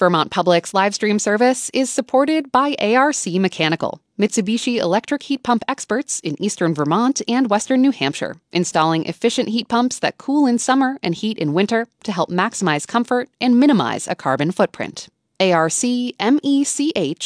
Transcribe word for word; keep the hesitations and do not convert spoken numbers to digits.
Vermont Public's live stream service is supported by A R C Mechanical, Mitsubishi electric heat pump experts in eastern Vermont and western New Hampshire, installing efficient heat pumps that cool in summer and heat in winter to help maximize comfort and minimize a carbon footprint. A R C M E C H